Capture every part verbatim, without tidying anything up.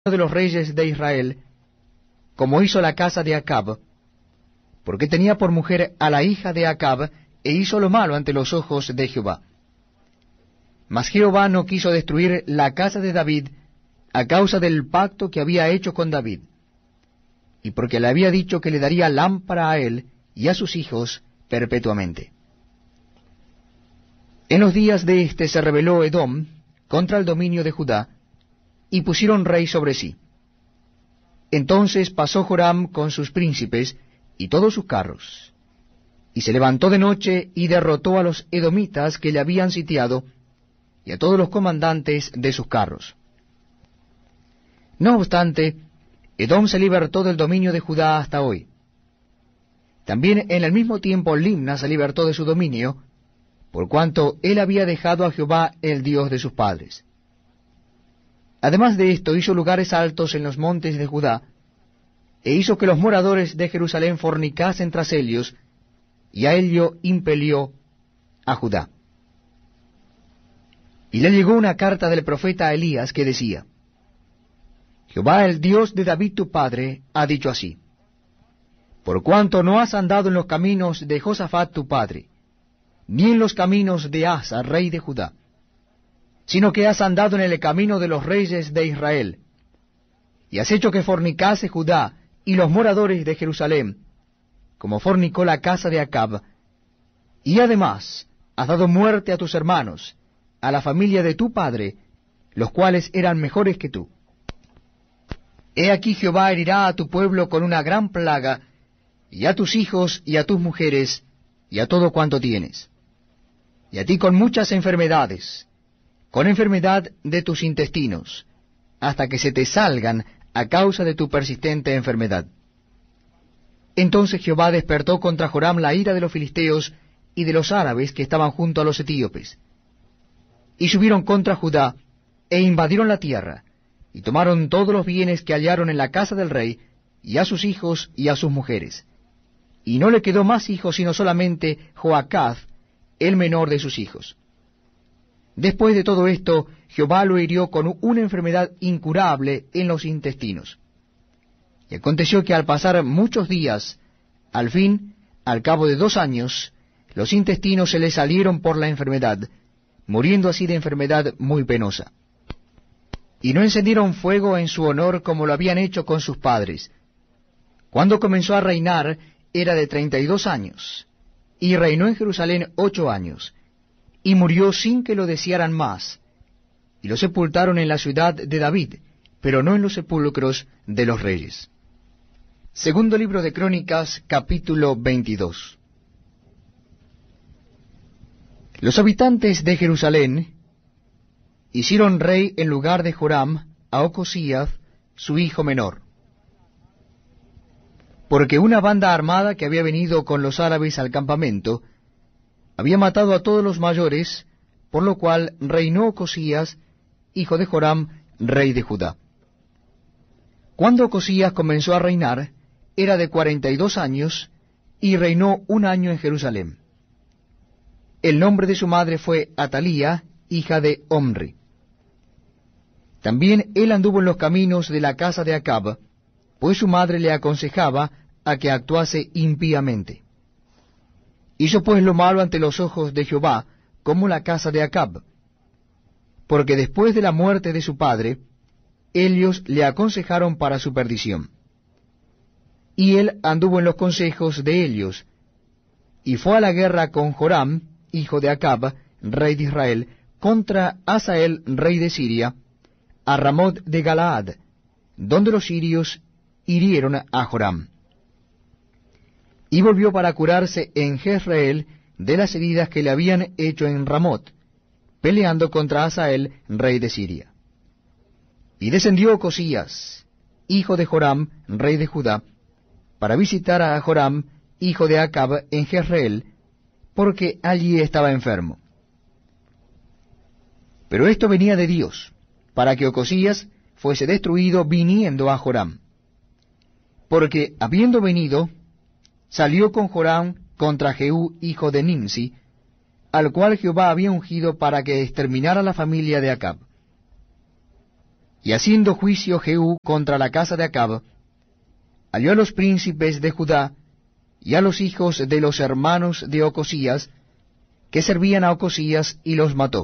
de los reyes de Israel, como hizo la casa de Acab, porque tenía por mujer a la hija de Acab, e hizo lo malo ante los ojos de Jehová. Mas Jehová no quiso destruir la casa de David a causa del pacto que había hecho con David, y porque le había dicho que le daría lámpara a él y a sus hijos perpetuamente. En los días de éste se rebeló Edom contra el dominio de Judá, y pusieron rey sobre sí. Entonces pasó Joram con sus príncipes y todos sus carros, y se levantó de noche y derrotó a los edomitas que le habían sitiado, y a todos los comandantes de sus carros. No obstante, Edom se libertó del dominio de Judá hasta hoy. También en el mismo tiempo Limna se libertó de su dominio, por cuanto él había dejado a Jehová el Dios de sus padres. Además de esto, hizo lugares altos en los montes de Judá, e hizo que los moradores de Jerusalén fornicasen tras ellos, y a ello impelió a Judá. Y le llegó una carta del profeta Elías que decía: Jehová, el Dios de David tu padre, ha dicho así: Por cuanto no has andado en los caminos de Josafat tu padre, ni en los caminos de Asa, rey de Judá, sino que has andado en el camino de los reyes de Israel, y has hecho que fornicase Judá y los moradores de Jerusalén, como fornicó la casa de Acab, y además has dado muerte a tus hermanos, a la familia de tu padre, los cuales eran mejores que tú. He aquí Jehová herirá a tu pueblo con una gran plaga, y a tus hijos y a tus mujeres, y a todo cuanto tienes, y a ti con muchas enfermedades, con enfermedad de tus intestinos, hasta que se te salgan a causa de tu persistente enfermedad. Entonces Jehová despertó contra Joram la ira de los filisteos y de los árabes que estaban junto a los etíopes, y subieron contra Judá, e invadieron la tierra, y tomaron todos los bienes que hallaron en la casa del rey, y a sus hijos y a sus mujeres. Y no le quedó más hijos, sino solamente Joacaz, el menor de sus hijos. Después de todo esto, Jehová lo hirió con una enfermedad incurable en los intestinos. Y aconteció que al pasar muchos días, al fin, al cabo de dos años, los intestinos se le salieron por la enfermedad, muriendo así de enfermedad muy penosa. Y no encendieron fuego en su honor como lo habían hecho con sus padres. Cuando comenzó a reinar, era de treinta y dos años, y reinó en Jerusalén ocho años, y murió sin que lo desearan más, y lo sepultaron en la ciudad de David, pero no en los sepulcros de los reyes. Segundo libro de Crónicas, capítulo veintidós. Los habitantes de Jerusalén hicieron rey en lugar de Joram a Ocosías, su hijo menor, porque una banda armada que había venido con los árabes al campamento había matado a todos los mayores, por lo cual reinó Ocosías, hijo de Joram, rey de Judá. Cuando Ocosías comenzó a reinar, era de cuarenta y dos años, y reinó un año en Jerusalén. El nombre de su madre fue Atalía, hija de Omri. También él anduvo en los caminos de la casa de Acab, pues su madre le aconsejaba a que actuase impíamente. Hizo pues lo malo ante los ojos de Jehová, como la casa de Acab, porque después de la muerte de su padre, ellos le aconsejaron para su perdición. Y él anduvo en los consejos de ellos, y fue a la guerra con Joram, hijo de Acab, rey de Israel, contra Hazael, rey de Siria, a Ramot de Galaad, donde los sirios hirieron a Joram. Y volvió para curarse en Jezreel de las heridas que le habían hecho en Ramot, peleando contra Hazael, rey de Siria. Y descendió Ocosías, hijo de Joram, rey de Judá, para visitar a Joram, hijo de Acab, en Jezreel, porque allí estaba enfermo. Pero esto venía de Dios, para que Ocosías fuese destruido viniendo a Joram. Porque habiendo venido, salió con Joram contra Jehú, hijo de Nimsi, al cual Jehová había ungido para que exterminara la familia de Acab. Y haciendo juicio Jehú contra la casa de Acab, halló a los príncipes de Judá y a los hijos de los hermanos de Ocosías, que servían a Ocosías, y los mató.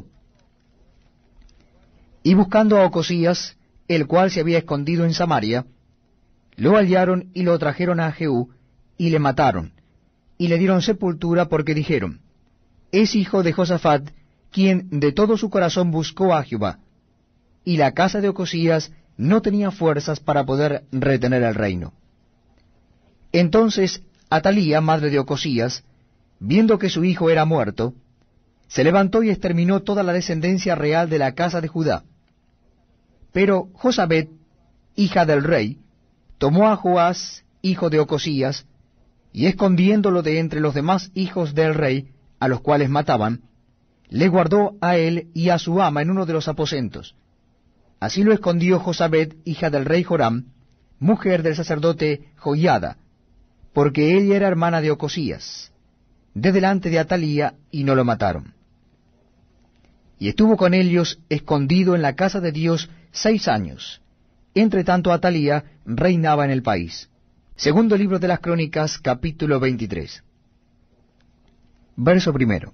Y buscando a Ocosías, el cual se había escondido en Samaria, lo hallaron y lo trajeron a Jehú, y le mataron, y le dieron sepultura, porque dijeron, es hijo de Josafat, quien de todo su corazón buscó a Jehová. Y la casa de Ocosías no tenía fuerzas para poder retener el reino. Entonces Atalía, madre de Ocosías, viendo que su hijo era muerto, se levantó y exterminó toda la descendencia real de la casa de Judá. Pero Josabet, hija del rey, tomó a Joás, hijo de Ocosías, y escondiéndolo de entre los demás hijos del rey, a los cuales mataban, le guardó a él y a su ama en uno de los aposentos. Así lo escondió Josabet, hija del rey Joram, mujer del sacerdote Joiada, porque ella era hermana de Ocosías, de delante de Atalía, y no lo mataron. Y estuvo con ellos escondido en la casa de Dios seis años. Entre tanto Atalía reinaba en el país. Segundo libro de las Crónicas, capítulo veintitrés. Verso primero.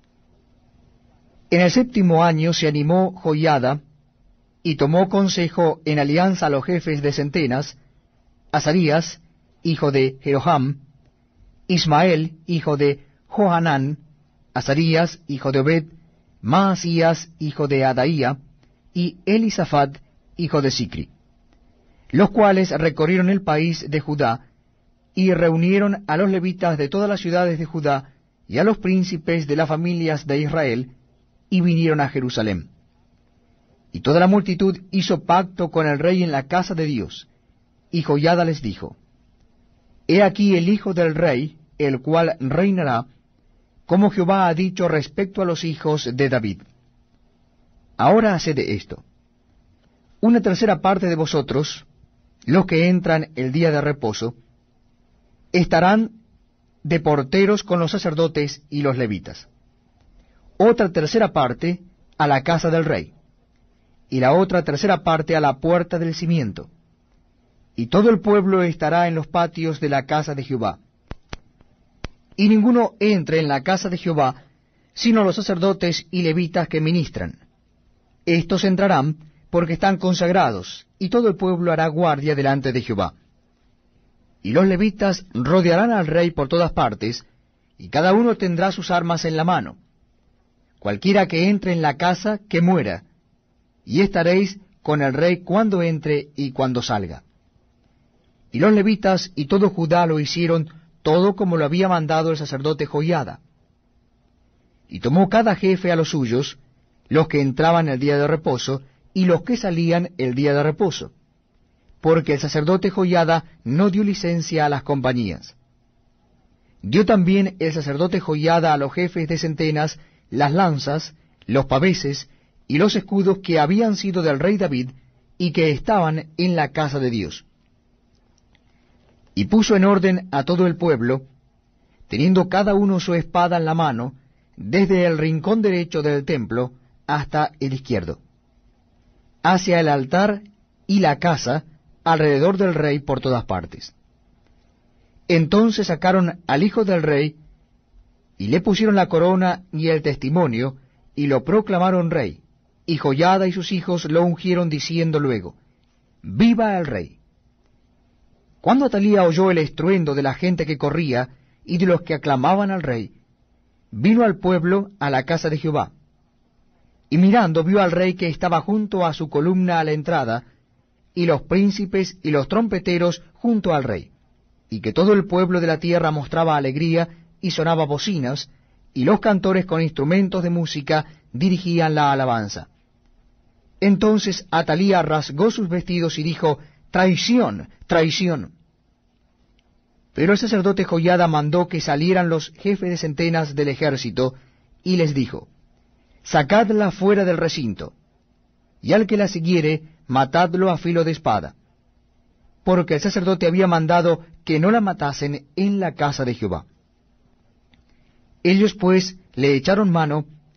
En el séptimo año se animó Joiada, y tomó consejo en alianza a los jefes de centenas, Azarías, hijo de Jeroham, Ismael, hijo de Johanán, Azarías, hijo de Obed, Maasías, hijo de Adaía, y Elisafat, hijo de Sicri, los cuales recorrieron el país de Judá, y reunieron a los levitas de todas las ciudades de Judá, y a los príncipes de las familias de Israel, y vinieron a Jerusalén. Y toda la multitud hizo pacto con el rey en la casa de Dios, y Joiada les dijo, he aquí el hijo del rey, el cual reinará, como Jehová ha dicho respecto a los hijos de David. Ahora haced esto: una tercera parte de vosotros, los que entran el día de reposo, estarán de porteros con los sacerdotes y los levitas. Otra tercera parte a la casa del rey, y la otra tercera parte a la puerta del cimiento. Y todo el pueblo estará en los patios de la casa de Jehová. Y ninguno entre en la casa de Jehová, sino los sacerdotes y levitas que ministran. Estos entrarán porque están consagrados, y todo el pueblo hará guardia delante de Jehová. Y los levitas rodearán al rey por todas partes, y cada uno tendrá sus armas en la mano. Cualquiera que entre en la casa, que muera, y estaréis con el rey cuando entre y cuando salga. Y los levitas y todo Judá lo hicieron todo como lo había mandado el sacerdote Joiada. Y tomó cada jefe a los suyos, los que entraban el día de reposo, y los que salían el día de reposo, porque el sacerdote Joiada no dio licencia a las compañías. Dio también el sacerdote Joiada a los jefes de centenas las lanzas, los paveses y los escudos que habían sido del rey David y que estaban en la casa de Dios. Y puso en orden a todo el pueblo, teniendo cada uno su espada en la mano, desde el rincón derecho del templo hasta el izquierdo, hacia el altar y la casa, alrededor del rey por todas partes. Entonces sacaron al hijo del rey, y le pusieron la corona y el testimonio, y lo proclamaron rey, y Joiada y sus hijos lo ungieron diciendo luego, ¡viva el rey! Cuando Atalía oyó el estruendo de la gente que corría, y de los que aclamaban al rey, vino al pueblo a la casa de Jehová. Y mirando vio al rey que estaba junto a su columna a la entrada, y los príncipes y los trompeteros junto al rey, y que todo el pueblo de la tierra mostraba alegría y sonaba bocinas, y los cantores con instrumentos de música dirigían la alabanza. Entonces Atalía rasgó sus vestidos y dijo, ¡traición, traición! Pero el sacerdote Joiada mandó que salieran los jefes de centenas del ejército, y les dijo, sacadla fuera del recinto, y al que la siguiere, matadlo a filo de espada, porque el sacerdote había mandado que no la matasen en la casa de Jehová. Ellos pues le echaron mano,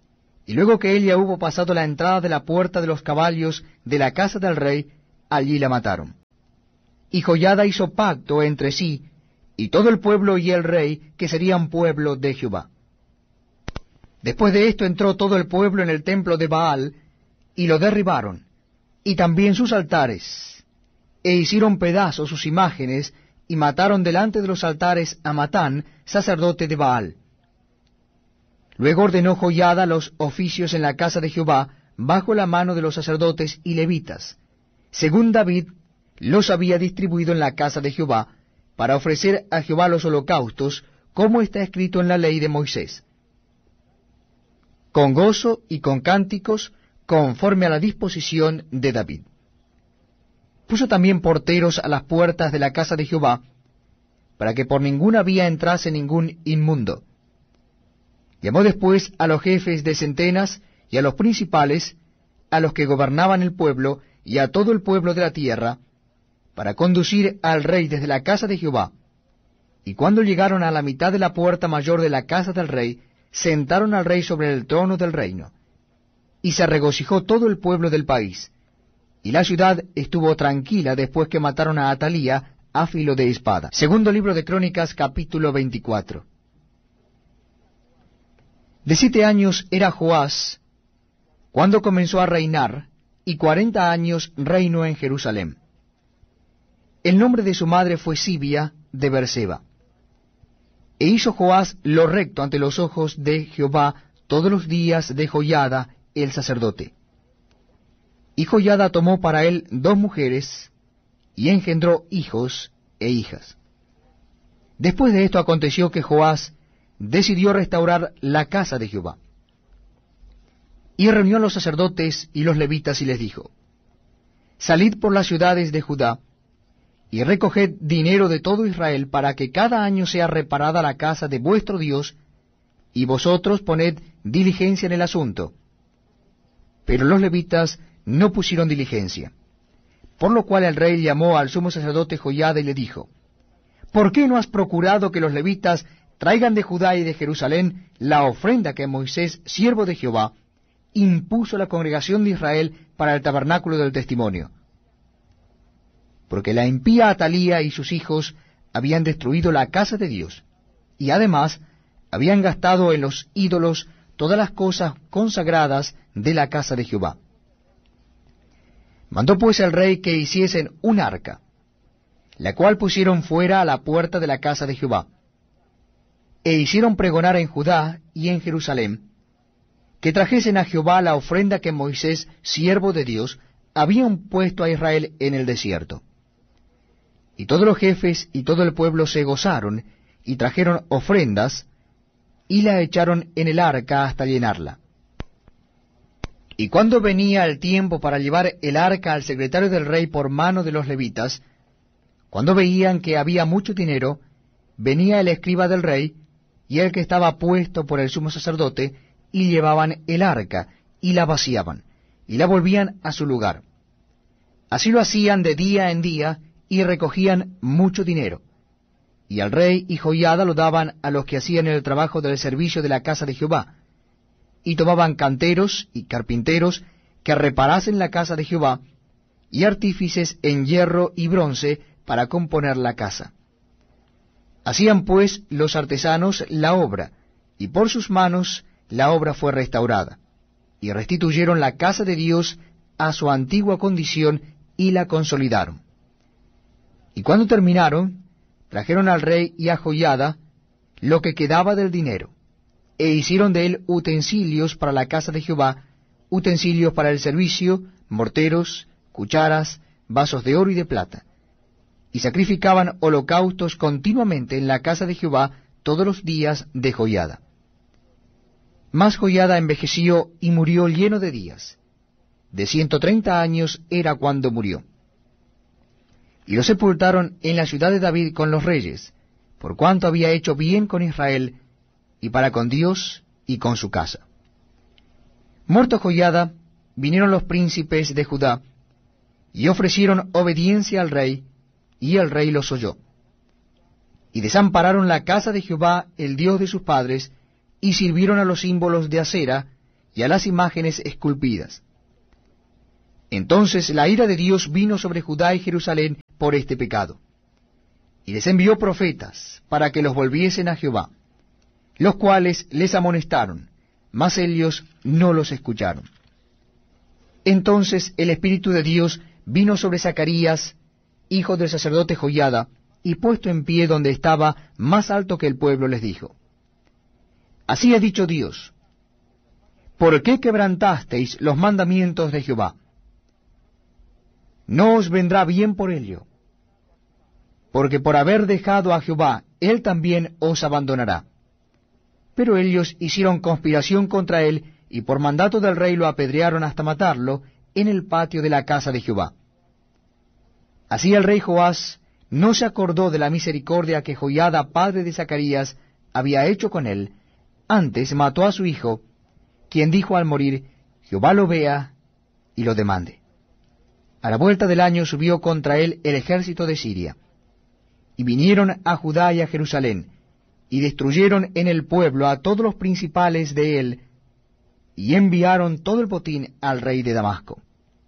y luego que ella hubo pasado la entrada de la puerta de los caballos de la casa del rey, allí la mataron. Y Joiada hizo pacto entre sí, y todo el pueblo y el rey, que serían pueblo de Jehová. Después de esto entró todo el pueblo en el templo de Baal, y lo derribaron, y también sus altares, e hicieron pedazos sus imágenes, y mataron delante de los altares a Matán, sacerdote de Baal. Luego ordenó Joiada los oficios en la casa de Jehová, bajo la mano de los sacerdotes y levitas, según David los había distribuido en la casa de Jehová, para ofrecer a Jehová los holocaustos, como está escrito en la ley de Moisés, con gozo y con cánticos, conforme a la disposición de David. Puso también porteros a las puertas de la casa de Jehová, para que por ninguna vía entrase ningún inmundo. Llamó después a los jefes de centenas y a los principales, a los que gobernaban el pueblo y a todo el pueblo de la tierra, para conducir al rey desde la casa de Jehová. Y cuando llegaron a la mitad de la puerta mayor de la casa del rey, sentaron al rey sobre el trono del reino. Y se regocijó todo el pueblo del país. Y la ciudad estuvo tranquila después que mataron a Atalía a filo de espada. Segundo libro de Crónicas, capítulo veinticuatro. De siete años era Joás cuando comenzó a reinar, y cuarenta años reinó en Jerusalén. El nombre de su madre fue Sibia de Berseba. E hizo Joás lo recto ante los ojos de Jehová todos los días de Joiada el sacerdote. Y Joiada tomó para él dos mujeres, y engendró hijos e hijas. Después de esto aconteció que Joás decidió restaurar la casa de Jehová. Y reunió a los sacerdotes y los levitas y les dijo: Salid por las ciudades de Judá, y recoged dinero de todo Israel, para que cada año sea reparada la casa de vuestro Dios, y vosotros poned diligencia en el asunto. Pero los levitas no pusieron diligencia. Por lo cual el rey llamó al sumo sacerdote Joiada y le dijo: ¿Por qué no has procurado que los levitas traigan de Judá y de Jerusalén la ofrenda que Moisés, siervo de Jehová, impuso a la congregación de Israel para el tabernáculo del testimonio? Porque la impía Atalía y sus hijos habían destruido la casa de Dios, y además habían gastado en los ídolos todas las cosas consagradas de la casa de Jehová. Mandó pues el rey que hiciesen un arca, la cual pusieron fuera a la puerta de la casa de Jehová, e hicieron pregonar en Judá y en Jerusalén, que trajesen a Jehová la ofrenda que Moisés, siervo de Dios, habían puesto a Israel en el desierto. Y todos los jefes y todo el pueblo se gozaron, y trajeron ofrendas, y la echaron en el arca hasta llenarla. Y cuando venía el tiempo para llevar el arca al secretario del rey por mano de los levitas, cuando veían que había mucho dinero, venía el escriba del rey, y el que estaba puesto por el sumo sacerdote, y llevaban el arca, y la vaciaban, y la volvían a su lugar. Así lo hacían de día en día, y recogían mucho dinero. Y al rey y Joiada lo daban a los que hacían el trabajo del servicio de la casa de Jehová, y tomaban canteros y carpinteros que reparasen la casa de Jehová, y artífices en hierro y bronce para componer la casa. Hacían pues los artesanos la obra, y por sus manos la obra fue restaurada, y restituyeron la casa de Dios a su antigua condición, y la consolidaron. Y cuando terminaron, trajeron al rey y a Joiada lo que quedaba del dinero, e hicieron de él utensilios para la casa de Jehová, utensilios para el servicio, morteros, cucharas, vasos de oro y de plata. Y sacrificaban holocaustos continuamente en la casa de Jehová todos los días de Joiada. Mas Joiada envejeció y murió lleno de días. De ciento treinta años era cuando murió. Y lo sepultaron en la ciudad de David con los reyes, por cuanto había hecho bien con Israel, y para con Dios y con su casa. Muerto Joiada, vinieron los príncipes de Judá, y ofrecieron obediencia al rey, y el rey los oyó. Y desampararon la casa de Jehová, el Dios de sus padres, y sirvieron a los símbolos de acera, y a las imágenes esculpidas. Entonces la ira de Dios vino sobre Judá y Jerusalén por este pecado, y les envió profetas para que los volviesen a Jehová, los cuales les amonestaron, mas ellos no los escucharon. Entonces el Espíritu de Dios vino sobre Zacarías, hijo del sacerdote Joiada, y puesto en pie donde estaba más alto que el pueblo, les dijo: Así ha dicho Dios, ¿por qué quebrantasteis los mandamientos de Jehová? No os vendrá bien por ello, porque por haber dejado a Jehová, él también os abandonará. Pero ellos hicieron conspiración contra él, y por mandato del rey lo apedrearon hasta matarlo en el patio de la casa de Jehová. Así el rey Joás no se acordó de la misericordia que Joiada, padre de Zacarías, había hecho con él, antes mató a su hijo, quien dijo al morir: Jehová lo vea y lo demande. A la vuelta del año subió contra él el ejército de Siria, y vinieron a Judá y a Jerusalén, y destruyeron en el pueblo a todos los principales de él, y enviaron todo el botín al rey de Damasco.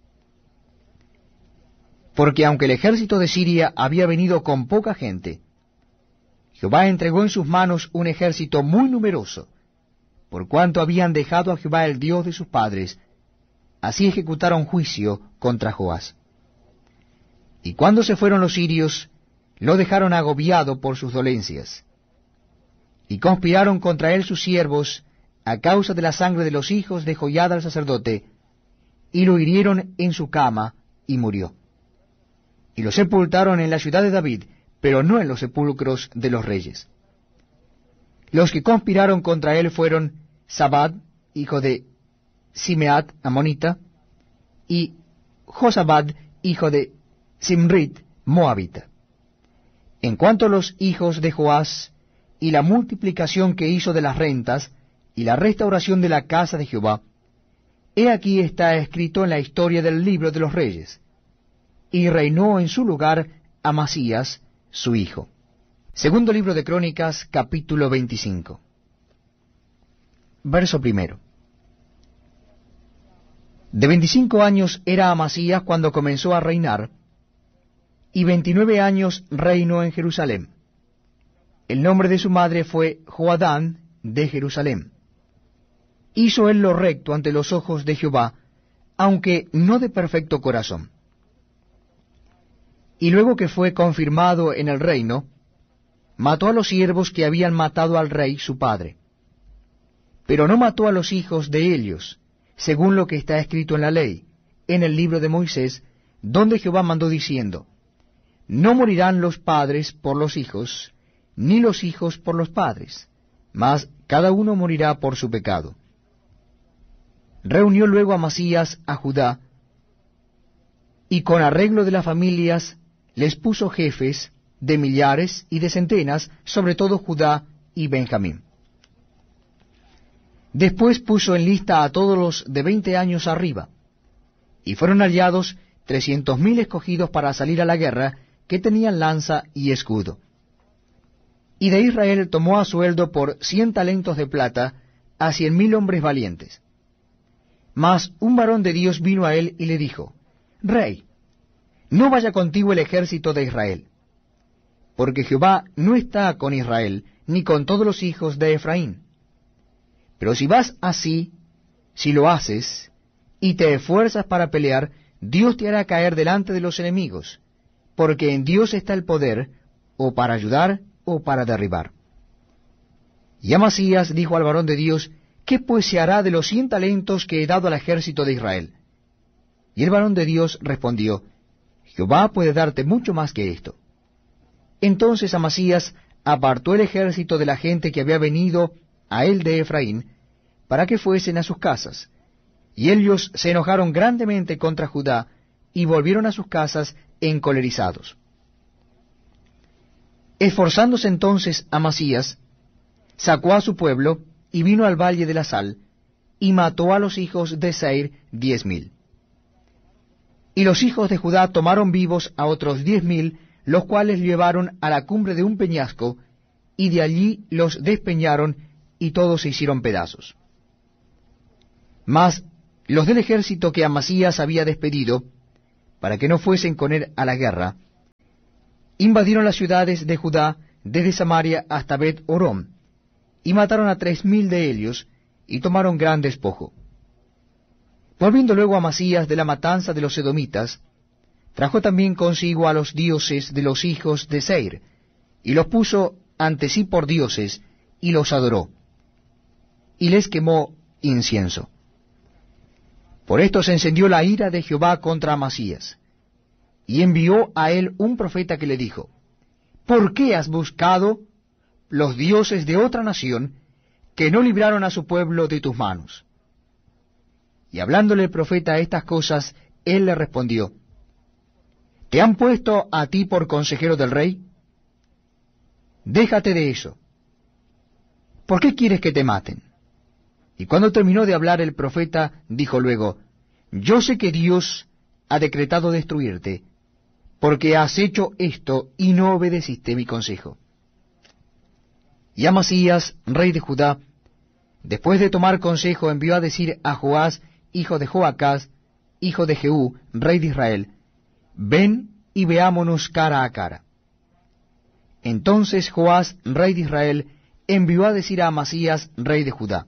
Porque aunque el ejército de Siria había venido con poca gente, Jehová entregó en sus manos un ejército muy numeroso, por cuanto habían dejado a Jehová el Dios de sus padres. Así ejecutaron juicio contra Joás. Y cuando se fueron los sirios, lo dejaron agobiado por sus dolencias. Y conspiraron contra él sus siervos, a causa de la sangre de los hijos de Joiada el sacerdote, y lo hirieron en su cama, y murió. Y lo sepultaron en la ciudad de David, pero no en los sepulcros de los reyes. Los que conspiraron contra él fueron Zabad, hijo de Simeat, amonita, y Josabad, hijo de Simrit, moabita. En cuanto a los hijos de Joás, y la multiplicación que hizo de las rentas, y la restauración de la casa de Jehová, he aquí está escrito en la historia del libro de los reyes, y reinó en su lugar Amasías, su hijo. Segundo libro de Crónicas, capítulo veinticinco. Verso primero. De veinticinco años era Amasías cuando comenzó a reinar, y veintinueve años reinó en Jerusalén. El nombre de su madre fue Joadán de Jerusalén. Hizo él lo recto ante los ojos de Jehová, aunque no de perfecto corazón. Y luego que fue confirmado en el reino, mató a los siervos que habían matado al rey su padre. Pero no mató a los hijos de ellos, según lo que está escrito en la ley, en el libro de Moisés, donde Jehová mandó diciendo: No morirán los padres por los hijos, ni los hijos por los padres, mas cada uno morirá por su pecado. Reunió luego Amasías a Judá, y con arreglo de las familias les puso jefes de millares y de centenas, sobre todo Judá y Benjamín. Después puso en lista a todos los de veinte años arriba, y fueron hallados trescientos mil escogidos para salir a la guerra, que tenían lanza y escudo. Y de Israel tomó a sueldo por cien talentos de plata a cien mil hombres valientes. Mas un varón de Dios vino a él y le dijo: Rey, no vaya contigo el ejército de Israel, porque Jehová no está con Israel, ni con todos los hijos de Efraín. Pero si vas así, si lo haces, y te esfuerzas para pelear, Dios te hará caer delante de los enemigos, porque en Dios está el poder, o para ayudar, o para derribar. Y Amasías dijo al varón de Dios: ¿Qué pues se hará de los cien talentos que he dado al ejército de Israel? Y el varón de Dios respondió: Jehová puede darte mucho más que esto. Entonces Amasías apartó el ejército de la gente que había venido a él de Efraín, para que fuesen a sus casas. Y ellos se enojaron grandemente contra Judá, y volvieron a sus casas encolerizados. Esforzándose entonces Amasías, sacó a su pueblo, y vino al valle de la sal, y mató a los hijos de Seir diez mil. Y los hijos de Judá tomaron vivos a otros diez mil, los cuales llevaron a la cumbre de un peñasco, y de allí los despeñaron, y todos se hicieron pedazos. Mas los del ejército que Amasías había despedido, para que no fuesen con él a la guerra, invadieron las ciudades de Judá desde Samaria hasta Bet-Horom, y mataron a tres mil de ellos, y tomaron gran despojo. Volviendo luego Amasías de la matanza de los edomitas, trajo también consigo a los dioses de los hijos de Seir, y los puso ante sí por dioses, y los adoró, y les quemó incienso. Por esto se encendió la ira de Jehová contra Amasías, y envió a él un profeta que le dijo, ¿por qué has buscado los dioses de otra nación que no libraron a su pueblo de tus manos? Y hablándole el profeta estas cosas, él le respondió, ¿te han puesto a ti por consejero del rey? Déjate de eso. ¿Por qué quieres que te maten? Y cuando terminó de hablar el profeta, dijo luego, yo sé que Dios ha decretado destruirte, porque has hecho esto y no obedeciste mi consejo. Y Amasías, rey de Judá, después de tomar consejo, envió a decir a Joás, hijo de Joacás, hijo de Jehú, rey de Israel, ven y veámonos cara a cara. Entonces Joás, rey de Israel, envió a decir a Amasías, rey de Judá,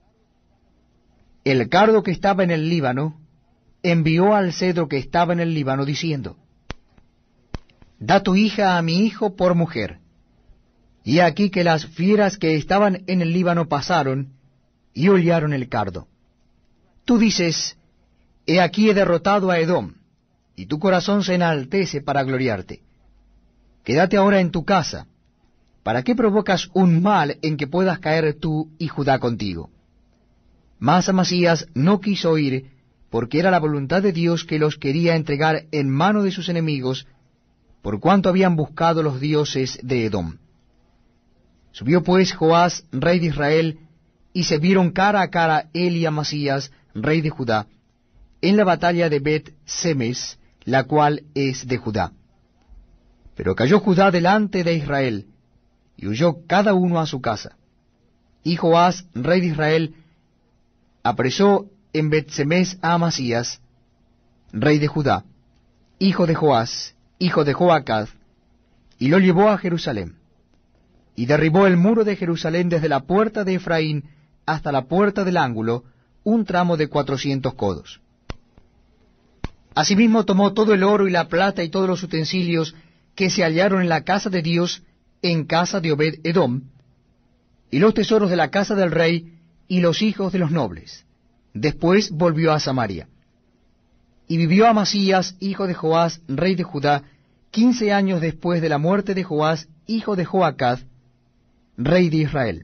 el cardo que estaba en el Líbano envió al cedro que estaba en el Líbano, diciendo, da tu hija a mi hijo por mujer. Y aquí que las fieras que estaban en el Líbano pasaron y hollaron el cardo. Tú dices, he aquí he derrotado a Edom, y tu corazón se enaltece para gloriarte. Quédate ahora en tu casa. ¿Para qué provocas un mal en que puedas caer tú y Judá contigo? Mas Amasías no quiso ir, porque era la voluntad de Dios que los quería entregar en mano de sus enemigos, por cuanto habían buscado los dioses de Edom. Subió pues Joás, rey de Israel, y se vieron cara a cara él y Amasías, rey de Judá, en la batalla de Bet-Semes, la cual es de Judá. Pero cayó Judá delante de Israel, y huyó cada uno a su casa. Y Joás, rey de Israel, apresó en Bet-Semes a Amasías, rey de Judá, hijo de Joás, hijo de Joacaz, y lo llevó a Jerusalén. Y derribó el muro de Jerusalén desde la puerta de Efraín hasta la puerta del ángulo, un tramo de cuatrocientos codos. Asimismo tomó todo el oro y la plata y todos los utensilios que se hallaron en la casa de Dios, en casa de Obed-Edom, y los tesoros de la casa del rey, y los hijos de los nobles. Después volvió a Samaria. Y vivió Amasías, hijo de Joás, rey de Judá, quince años después de la muerte de Joás, hijo de Joacaz, rey de Israel.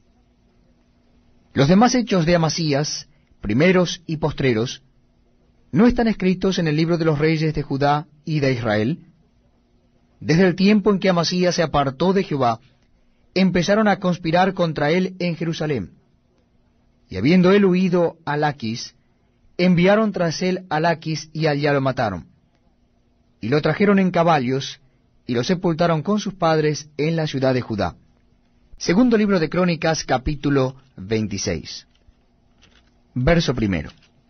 Los demás hechos de Amasías, primeros y postreros, ¿no están escritos en el libro de los reyes de Judá y de Israel? Desde el tiempo en que Amasías se apartó de Jehová, empezaron a conspirar contra él en Jerusalén. Y habiendo él huido a Laquis, enviaron tras él a Laquis y allá lo mataron. Y lo trajeron en caballos, y lo sepultaron con sus padres en la ciudad de Judá. Segundo libro de Crónicas, capítulo veintiséis. Verso primero.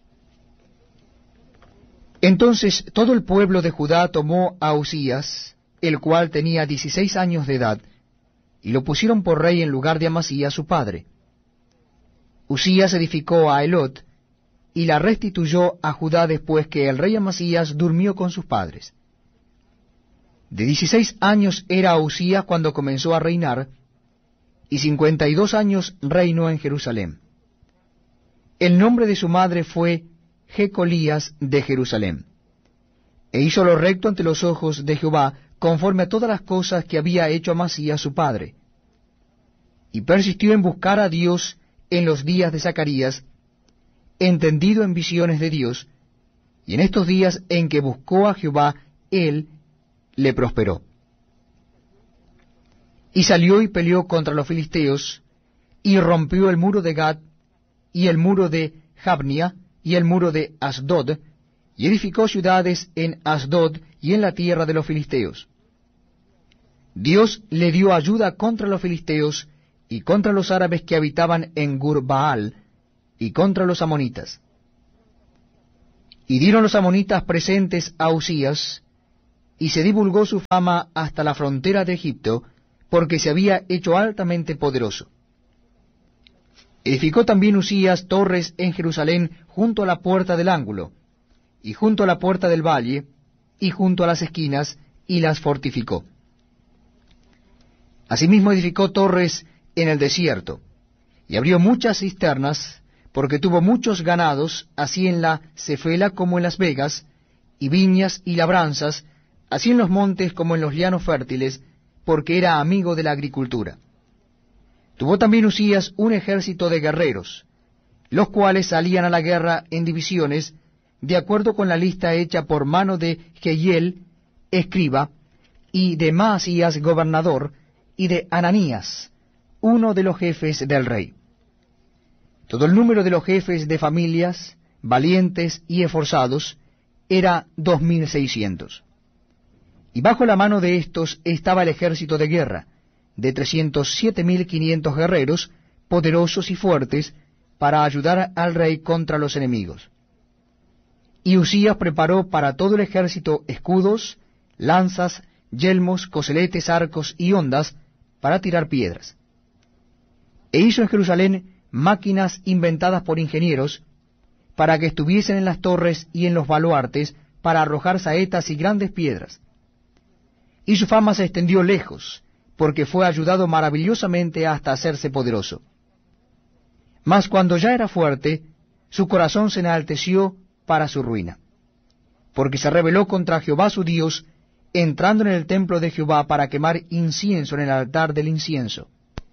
Entonces todo el pueblo de Judá tomó a Usías, el cual tenía dieciséis años de edad, y lo pusieron por rey en lugar de Amasías su padre. Usías edificó a Elot, y la restituyó a Judá después que el rey Amasías durmió con sus padres. De dieciséis años era Usías cuando comenzó a reinar, y cincuenta y dos años reinó en Jerusalén. El nombre de su madre fue Jecolías de Jerusalén. E hizo lo recto ante los ojos de Jehová, conforme a todas las cosas que había hecho Amasías su padre. Y persistió en buscar a Dios en los días de Zacarías, entendido en visiones de Dios, y en estos días en que buscó a Jehová, él le prosperó. Y salió y peleó contra los filisteos, y rompió el muro de Gad, y el muro de Jabnia, y el muro de Asdod, y edificó ciudades en Asdod y en la tierra de los filisteos. Dios le dio ayuda contra los filisteos y contra los árabes que habitaban en Gur-Baal, y contra los amonitas. Y dieron los amonitas presentes a Uzías, y se divulgó su fama hasta la frontera de Egipto, porque se había hecho altamente poderoso. Edificó también Uzías torres en Jerusalén junto a la puerta del ángulo, y junto a la puerta del valle, y junto a las esquinas, y las fortificó. Asimismo edificó torres en el desierto, y abrió muchas cisternas, porque tuvo muchos ganados, así en la Cefela como en las vegas, y viñas y labranzas, así en los montes como en los llanos fértiles, porque era amigo de la agricultura. Tuvo también Uzías un ejército de guerreros, los cuales salían a la guerra en divisiones, de acuerdo con la lista hecha por mano de Jehiel, escriba, y de Maasías, gobernador, y de Ananías, uno de los jefes del rey. Todo el número de los jefes de familias, valientes y esforzados, era dos mil seiscientos. Y bajo la mano de éstos estaba el ejército de guerra, de trescientos siete mil quinientos guerreros, poderosos y fuertes, para ayudar al rey contra los enemigos. Y Uzías preparó para todo el ejército escudos, lanzas, yelmos, coseletes, arcos y hondas, para tirar piedras. E hizo en Jerusalén máquinas inventadas por ingenieros, para que estuviesen en las torres y en los baluartes, para arrojar saetas y grandes piedras. Y su fama se extendió lejos, porque fue ayudado maravillosamente hasta hacerse poderoso. Mas cuando ya era fuerte, su corazón se enalteció para su ruina, porque se rebeló contra Jehová su Dios, entrando en el templo de Jehová para quemar incienso en el altar del incienso.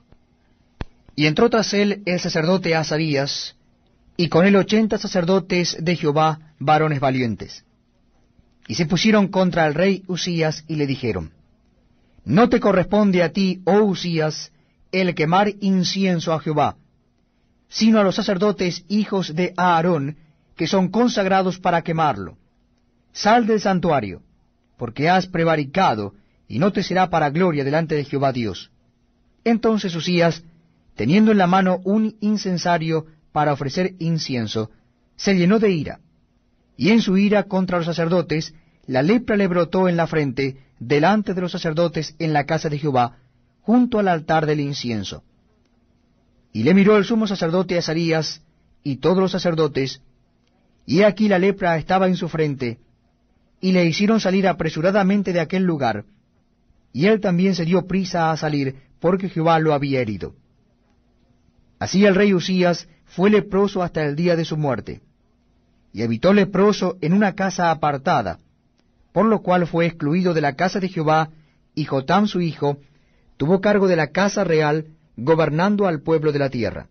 Y entró tras él el sacerdote Azarías, y con él ochenta sacerdotes de Jehová, varones valientes. Y se pusieron contra el rey Uzías, y le dijeron, No te corresponde a ti, oh Uzías, el quemar incienso a Jehová, sino a los sacerdotes hijos de Aarón, que son consagrados para quemarlo. Sal del santuario, porque has prevaricado, y no te será para gloria delante de Jehová Dios. Entonces Uzías, teniendo en la mano un incensario para ofrecer incienso, se llenó de ira, y en su ira contra los sacerdotes, la lepra le brotó en la frente, delante de los sacerdotes en la casa de Jehová, junto al altar del incienso. Y le miró el sumo sacerdote Azarías, y todos los sacerdotes, y he aquí la lepra estaba en su frente, y le hicieron salir apresuradamente de aquel lugar, y él también se dio prisa a salir, porque Jehová lo había herido. Así el rey Uzías fue leproso hasta el día de su muerte, y habitó leproso en una casa apartada, por lo cual fue excluido de la casa de Jehová, y Jotam su hijo tuvo cargo de la casa real, gobernando al pueblo de la tierra.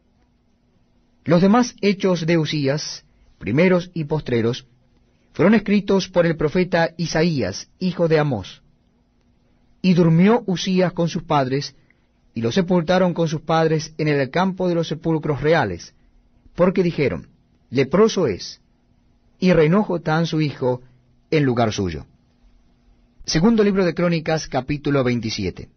Los demás hechos de Uzías, primeros y postreros, fueron escritos por el profeta Isaías, hijo de Amós. Y durmió Uzías con sus padres, y lo sepultaron con sus padres en el campo de los sepulcros reales, porque dijeron, leproso es, y reinó Jotam su hijo en lugar suyo. Segundo libro de Crónicas, capítulo veintisiete.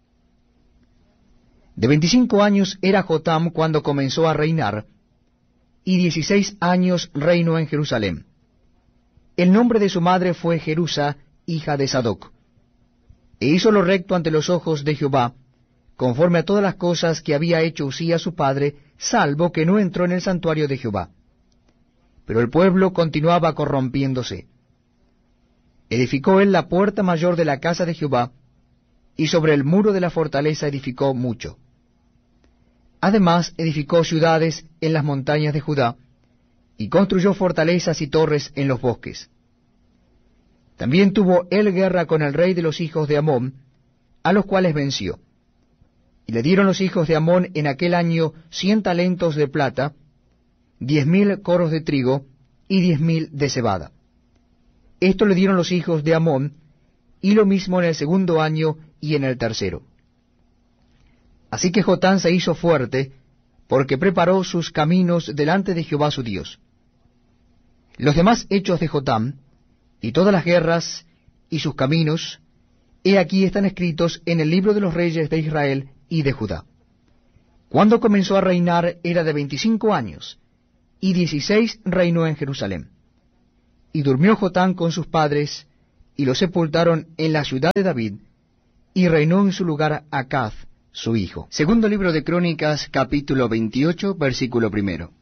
De veinticinco años era Jotam cuando comenzó a reinar, y dieciséis años reinó en Jerusalén. El nombre de su madre fue Jerusa, hija de Sadoc. E hizo lo recto ante los ojos de Jehová, conforme a todas las cosas que había hecho Uzías su padre, salvo que no entró en el santuario de Jehová. Pero el pueblo continuaba corrompiéndose. Edificó él la puerta mayor de la casa de Jehová, y sobre el muro de la fortaleza edificó mucho. Además edificó ciudades en las montañas de Judá, y construyó fortalezas y torres en los bosques. También tuvo él guerra con el rey de los hijos de Amón, a los cuales venció. Y le dieron los hijos de Amón en aquel año cien talentos de plata, diez mil coros de trigo y diez mil de cebada. Esto le dieron los hijos de Amón, y lo mismo en el segundo año y en el tercero. Así que Jotam se hizo fuerte, porque preparó sus caminos delante de Jehová su Dios. Los demás hechos de Jotam, y todas las guerras, y sus caminos, he aquí están escritos en el libro de los reyes de Israel y de Judá. Cuando comenzó a reinar era de veinticinco años, y dieciséis reinó en Jerusalén. Y durmió Jotam con sus padres, y lo sepultaron en la ciudad de David, y reinó en su lugar Acaz, su hijo. Segundo libro de Crónicas, capítulo veintiocho, versículo primero.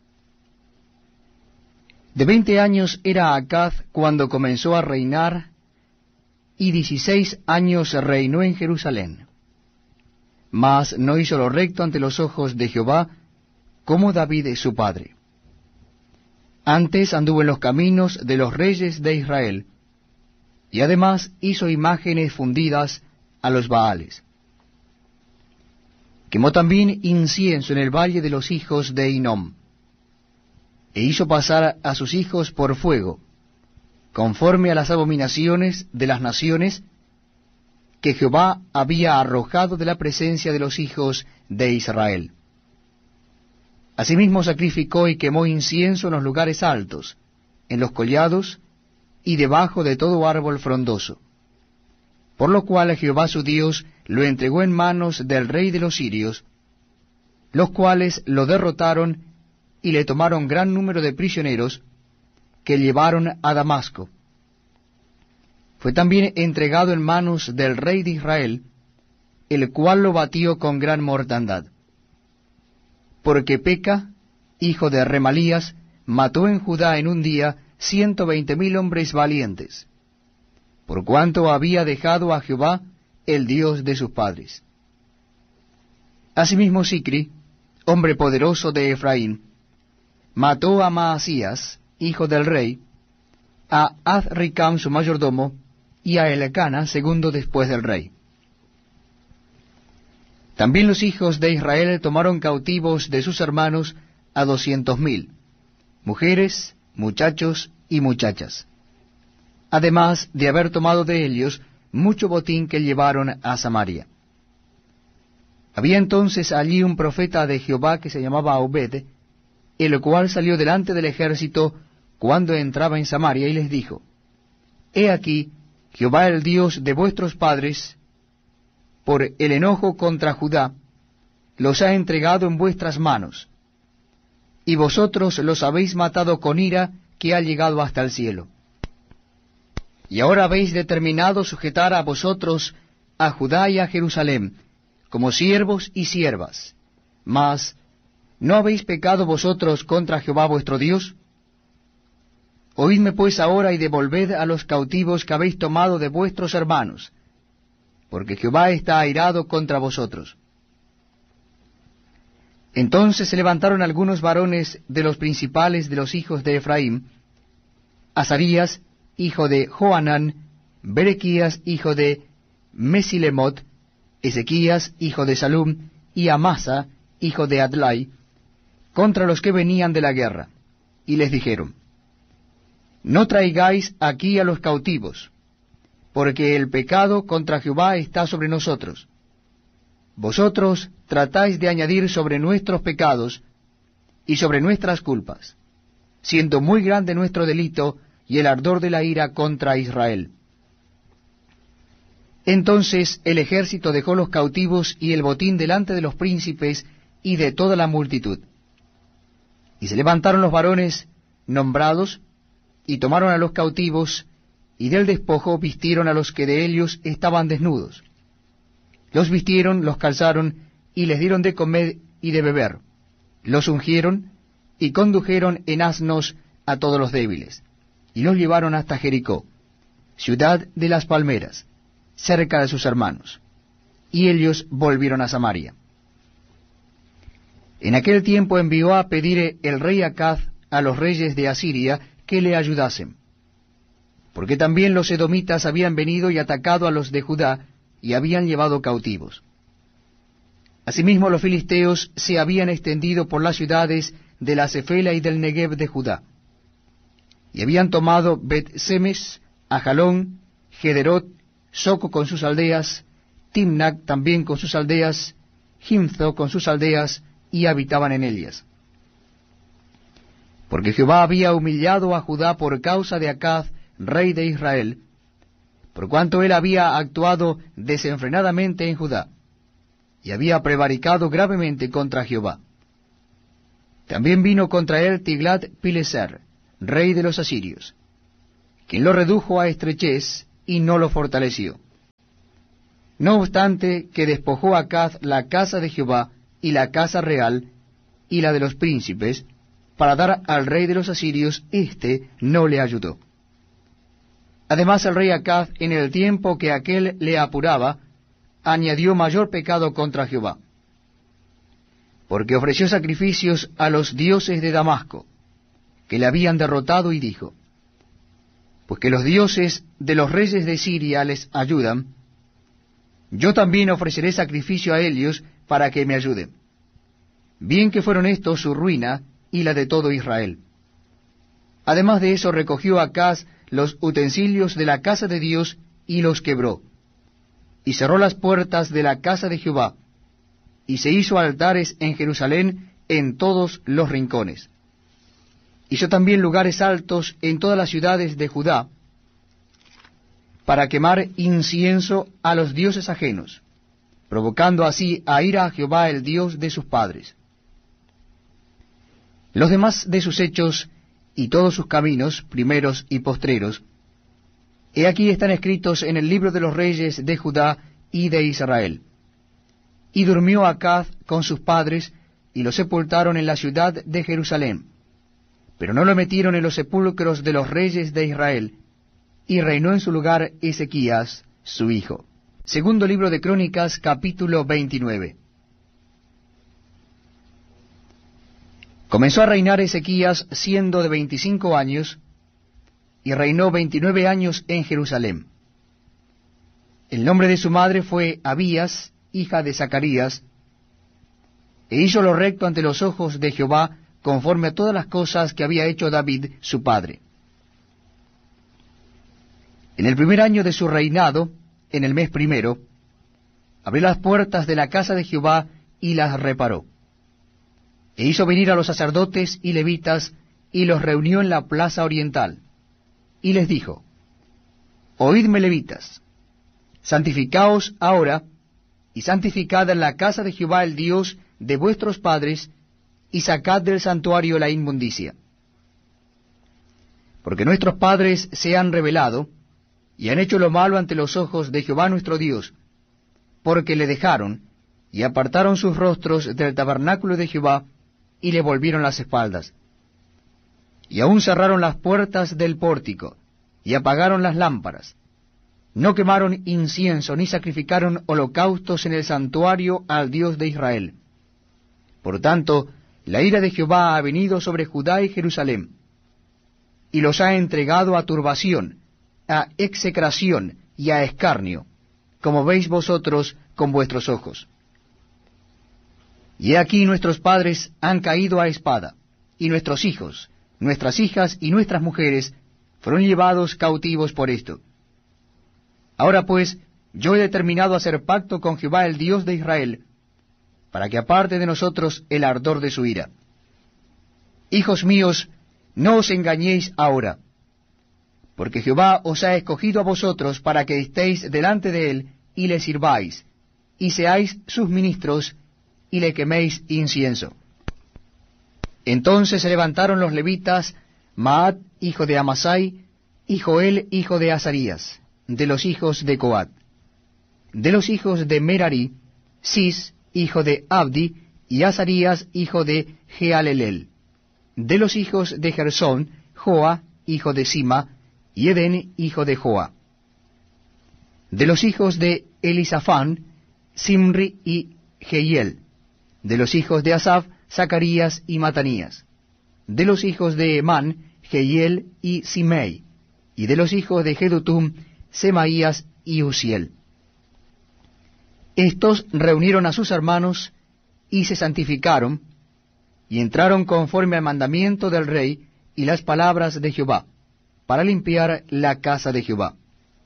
De veinte años era Acaz cuando comenzó a reinar, y dieciséis años reinó en Jerusalén. Mas no hizo lo recto ante los ojos de Jehová, como David su padre. Antes anduvo en los caminos de los reyes de Israel, y además hizo imágenes fundidas a los Baales. Quemó también incienso en el valle de los hijos de Hinnom, e hizo pasar a sus hijos por fuego, conforme a las abominaciones de las naciones que Jehová había arrojado de la presencia de los hijos de Israel. Asimismo sacrificó y quemó incienso en los lugares altos, en los collados y debajo de todo árbol frondoso. Por lo cual Jehová su Dios lo entregó en manos del rey de los sirios, los cuales lo derrotaron y le tomaron gran número de prisioneros, que llevaron a Damasco. Fue también entregado en manos del rey de Israel, el cual lo batió con gran mortandad. Porque Peca, hijo de Remalías, mató en Judá en un día ciento veinte mil hombres valientes, por cuanto había dejado a Jehová, el Dios de sus padres. Asimismo Sicri, hombre poderoso de Efraín, mató a Maasías, hijo del rey, a Azricam su mayordomo, y a Elcana, segundo después del rey. También los hijos de Israel tomaron cautivos de sus hermanos a doscientos mil, mujeres, muchachos y muchachas, además de haber tomado de ellos mucho botín que llevaron a Samaria. Había entonces allí un profeta de Jehová que se llamaba Obed, el cual salió delante del ejército cuando entraba en Samaria, y les dijo: He aquí, Jehová el Dios de vuestros padres, por el enojo contra Judá, los ha entregado en vuestras manos, y vosotros los habéis matado con ira que ha llegado hasta el cielo. Y ahora habéis determinado sujetar a vosotros a Judá y a Jerusalén, como siervos y siervas. Mas, ¿no habéis pecado vosotros contra Jehová vuestro Dios? Oídme pues ahora y devolved a los cautivos que habéis tomado de vuestros hermanos, porque Jehová está airado contra vosotros. Entonces se levantaron algunos varones de los principales de los hijos de Efraín, Azarías, hijo de Johanán, Berequías, hijo de Mesilemot, Ezequías, hijo de Salum, y Amasa, hijo de Adlai, contra los que venían de la guerra, y les dijeron: No traigáis aquí a los cautivos, porque el pecado contra Jehová está sobre nosotros. Vosotros tratáis de añadir sobre nuestros pecados y sobre nuestras culpas, siendo muy grande nuestro delito y el ardor de la ira contra Israel. Entonces el ejército dejó los cautivos y el botín delante de los príncipes y de toda la multitud. Y se levantaron los varones nombrados, y tomaron a los cautivos, y del despojo vistieron a los que de ellos estaban desnudos. Los vistieron, los calzaron, y les dieron de comer y de beber. Los ungieron, y condujeron en asnos a todos los débiles, y los llevaron hasta Jericó, ciudad de las palmeras, cerca de sus hermanos. Y ellos volvieron a Samaria. En aquel tiempo envió a pedir el rey Acaz a los reyes de Asiria que le ayudasen, porque también los edomitas habían venido y atacado a los de Judá, y habían llevado cautivos. Asimismo los filisteos se habían extendido por las ciudades de la Cefela y del Negev de Judá, y habían tomado Bet-Semes, Ajalón, Gederot, Soco con sus aldeas, Timnac también con sus aldeas, Gimzo con sus aldeas, y habitaban en ellas. Porque Jehová había humillado a Judá por causa de Acaz, rey de Israel, por cuanto él había actuado desenfrenadamente en Judá. y había prevaricado gravemente contra Jehová. También vino contra él Tiglat-Pileser, rey de los asirios, quien lo redujo a estrechez y no lo fortaleció. No obstante que despojó Acaz la casa de Jehová y la casa real y la de los príncipes, para dar al rey de los asirios, éste no le ayudó. Además el rey Acaz, en el tiempo que aquél le apuraba, añadió mayor pecado contra Jehová, porque ofreció sacrificios a los dioses de Damasco, que le habían derrotado, y dijo, pues que los dioses de los reyes de Siria les ayudan, yo también ofreceré sacrificio a ellos para que me ayuden. Bien que fueron estos su ruina y la de todo Israel. Además de eso recogió Acaz los utensilios de la casa de Dios y los quebró, y cerró las puertas de la casa de Jehová, y se hizo altares en Jerusalén en todos los rincones. Hizo también lugares altos en todas las ciudades de Judá, para quemar incienso a los dioses ajenos, provocando así a ira a Jehová, el Dios de sus padres. Los demás de sus hechos y todos sus caminos, primeros y postreros, he aquí están escritos en el libro de los reyes de Judá y de Israel. Y durmió Acaz con sus padres, y lo sepultaron en la ciudad de Jerusalén, pero no lo metieron en los sepulcros de los reyes de Israel, y reinó en su lugar Ezequías, su hijo. Segundo libro de Crónicas, capítulo veintinueve. Comenzó a reinar Ezequías siendo de veinticinco años, y reinó veintinueve años en Jerusalén. El nombre de su madre fue Abías, hija de Zacarías, e hizo lo recto ante los ojos de Jehová, conforme a todas las cosas que había hecho David su padre. En el primer año de su reinado, en el mes primero, abrió las puertas de la casa de Jehová y las reparó. E hizo venir a los sacerdotes y levitas, y los reunió en la plaza oriental, y les dijo, Oídme, levitas, santificaos ahora, y santificad la casa de Jehová el Dios de vuestros padres, y sacad del santuario la inmundicia. Porque nuestros padres se han rebelado, y han hecho lo malo ante los ojos de Jehová nuestro Dios, porque le dejaron, y apartaron sus rostros del tabernáculo de Jehová, y le volvieron las espaldas. Y aún cerraron las puertas del pórtico, y apagaron las lámparas. No quemaron incienso, ni sacrificaron holocaustos en el santuario al Dios de Israel. Por tanto, la ira de Jehová ha venido sobre Judá y Jerusalén, y los ha entregado a turbación, a execración y a escarnio, como veis vosotros con vuestros ojos. Y he aquí nuestros padres han caído a espada, y nuestros hijos, nuestras hijas y nuestras mujeres fueron llevados cautivos por esto. Ahora pues, yo he determinado hacer pacto con Jehová el Dios de Israel, para que aparte de nosotros el ardor de su ira. Hijos míos, no os engañéis ahora, porque Jehová os ha escogido a vosotros para que estéis delante de él y le sirváis, y seáis sus ministros, y le queméis incienso. Entonces se levantaron los levitas, Maat, hijo de Amasai, y Joel, hijo de Azarías, de los hijos de Coat. De los hijos de Merari, Cis, hijo de Abdi, y Azarías, hijo de Jealelel. De los hijos de Gersón, Joa, hijo de Sima, y Eden, hijo de Joa. De los hijos de Elisafán, Simri y Jehiel. De los hijos de Asaf, Zacarías y Matanías. De los hijos de Emán, Jehiel y Simei. Y de los hijos de Jedutum, Semaías y Uziel. Estos reunieron a sus hermanos y se santificaron, y entraron conforme al mandamiento del rey y las palabras de Jehová, para limpiar la casa de Jehová.